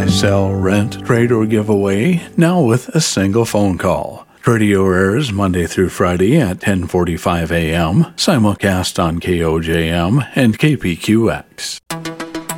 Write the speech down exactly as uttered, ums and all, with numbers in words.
sell, rent, trade, or give away, now with a single phone call. Radio airs Monday through Friday at ten forty-five a.m., simulcast on K O J M and K P Q X.